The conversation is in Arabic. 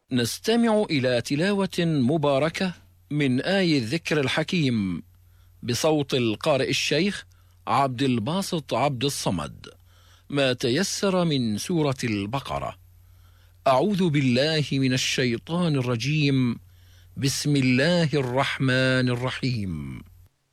نستمع إلى تلاوة مباركة من آي الذكر الحكيم بصوت القارئ الشيخ عبد الباسط عبد الصمد، ما تيسر من سورة البقرة. أعوذ بالله من الشيطان الرجيم. بسم الله الرحمن الرحيم.